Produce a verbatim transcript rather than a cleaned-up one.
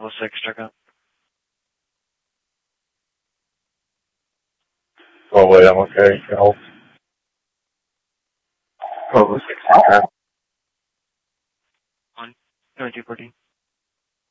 six টাকা Probably I'm okay. Help. Twelve oh six. on twenty fourteen.